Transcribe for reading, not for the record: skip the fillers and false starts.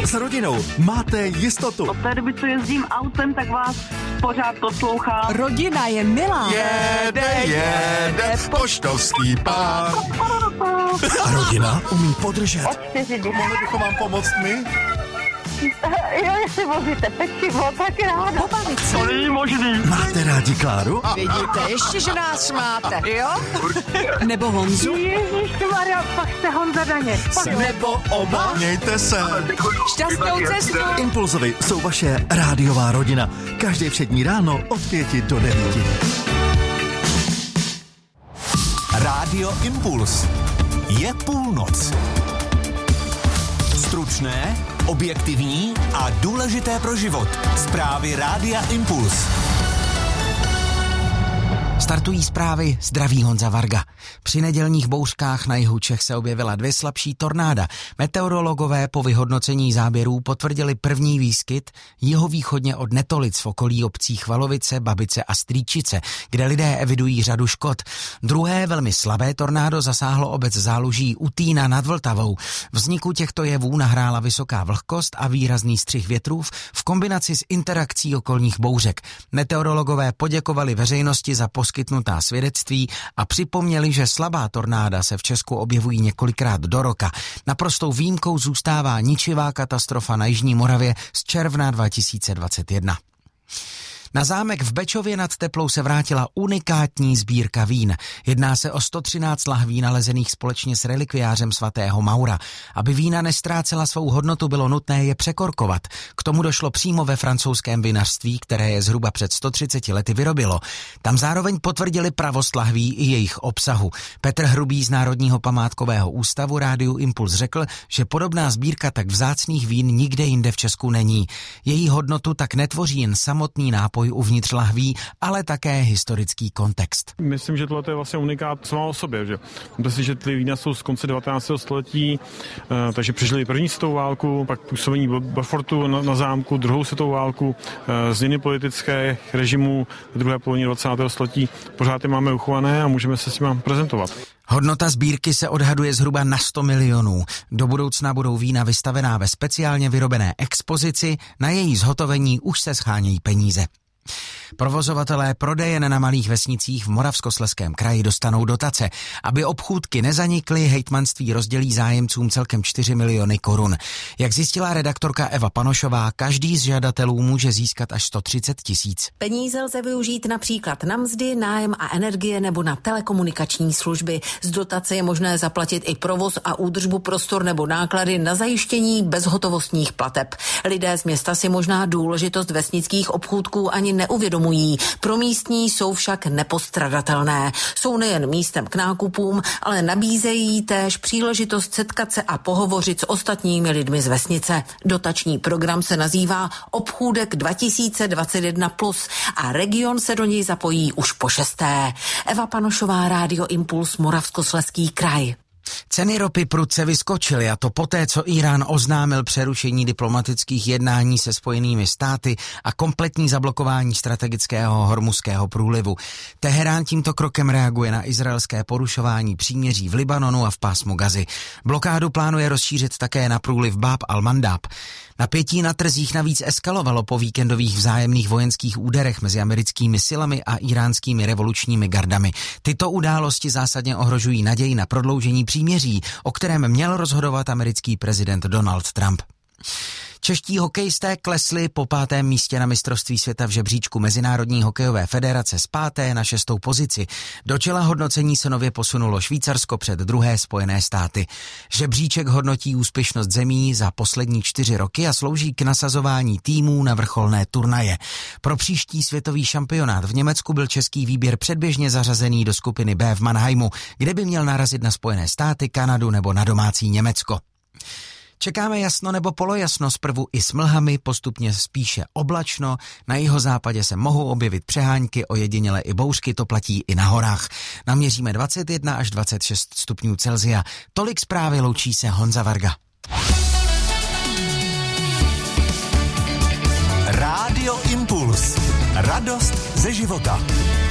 S rodinou máte jistotu. Od té doby, co jezdím autem, tak vás pořád poslouchám. Rodina je milá. Jede, poštovský pán. A rodina umí podržet. Od 4 dny. Mohli bychom vám pomoct my? Jo, jestli vozíte pečivo, tak ráda. Pobavit se. To není možný. Máte rádi Kláru? Vidíte, ještě, že nás máte, jo? Nebo Honzu? Ježišmarja, pak jste Honza Daněk. Nebo oba? Mějte se. Šťastnou cestu. Impulzovi jsou vaše rádiová rodina. Každý všední ráno od 5 do 9. Rádio Impuls. Je půlnoc. Stručné, objektivní a důležité pro život. Zprávy Rádia Impuls. Startují zprávy, zdraví Honza Varga. Při nedělních bouřkách na jihu Čech se objevila 2 slabší tornáda. Meteorologové po vyhodnocení záběrů potvrdili první výskyt jihovýchodně od Netolic v okolí obcí Chvalovice, Babice a Strýčice, kde lidé evidují řadu škod. Druhé velmi slabé tornádo zasáhlo obec Záluží u Týna nad Vltavou. Vzniku těchto jevů nahrála vysoká vlhkost a výrazný střih větrů v kombinaci s interakcí okolních bouřek. Meteorologové poděkovali veřejnosti za poskytnutá svědectví a připomněli, že slabá tornáda se v Česku objevují několikrát do roka. Naprostou výjimkou zůstává ničivá katastrofa na jižní Moravě z června 2021. Na zámek v Bečově nad Teplou se vrátila unikátní sbírka vín. Jedná se o 113 lahví nalezených společně s relikviářem svatého Maura. Aby vína nestrácela svou hodnotu, bylo nutné je překorkovat. K tomu došlo přímo ve francouzském vinařství, které je zhruba před 130 lety vyrobilo. Tam zároveň potvrdili pravost lahví i jejich obsahu. Petr Hrubý z Národního památkového ústavu Rádiu Impuls řekl, že podobná sbírka tak vzácných vín nikde jinde v Česku není. Její hodnotu tak netvoří jen samotný nápoj uvnitř lahví, ale také historický kontext. Myslím, že tohle je vlastně unikát sama o sobě, že? Myslím, že ty vína jsou z konce 19. století, takže přežili první světovou válku, pak působení Beaufortu na zámku, druhou světovou válku, změny politické režimu v druhé polovině 20. století. Pořád je máme uchované a můžeme se s nimi prezentovat. Hodnota sbírky se odhaduje zhruba na 100 milionů. Do budoucna budou vína vystavená ve speciálně vyrobené expozici, na její zhotovení už se schánějí peníze. Provozovatelé prodejen na malých vesnicích v Moravskoslezském kraji dostanou dotace. Aby obchůdky nezanikly, hejtmanství rozdělí zájemcům celkem 4 miliony korun. Jak zjistila redaktorka Eva Panošová, každý z žadatelů může získat až 130 000. Peníze lze využít například na mzdy, nájem a energie nebo na telekomunikační služby. Z dotace je možné zaplatit i provoz a údržbu prostor nebo náklady na zajištění bezhotovostních plateb. Lidé z města si možná důležitost vesnických obchůdků ani neuvědomují. Pro místní jsou však nepostradatelné. Jsou nejen místem k nákupům, ale nabízejí též příležitost setkat se a pohovořit s ostatními lidmi z vesnice. Dotační program se nazývá Obchůdek 2021+ a region se do něj zapojí už po 6. Eva Panošová, Rádio Impuls, Moravskoslezský kraj. Ceny ropy prudce vyskočily, a to poté, co Irán oznámil přerušení diplomatických jednání se Spojenými státy a kompletní zablokování strategického hormuzského průlivu. Teherán tímto krokem reaguje na izraelské porušování příměří v Libanonu a v pásmu Gazy. Blokádu plánuje rozšířit také na průliv Bab al-Mandab. Napětí na trzích navíc eskalovalo po víkendových vzájemných vojenských úderech mezi americkými silami a iránskými revolučními gardami. Tyto události zásadně ohrožují naději na prodloužení příměří, o kterém měl rozhodovat americký prezident Donald Trump. Čeští hokejisté klesli po 5. místě na mistrovství světa v žebříčku Mezinárodní hokejové federace z 5. na 6. pozici. Do čela hodnocení se nově posunulo Švýcarsko před 2. Spojené státy. Žebříček hodnotí úspěšnost zemí za poslední 4 roky a slouží k nasazování týmů na vrcholné turnaje. Pro příští světový šampionát v Německu byl český výběr předběžně zařazený do skupiny B v Mannheimu, kde by měl narazit na Spojené státy, Kanadu nebo na domácí Německo. Čekáme jasno nebo polojasno, zprvu i s mlhami, postupně spíše oblačno, na jihozápadě se mohou objevit přehánky, ojediněle i bouřky, to platí i na horách. Naměříme 21 až 26 stupňů Celsia. Tolik zprávy, loučí se Honza Varga. Rádio Impuls. Radost ze života.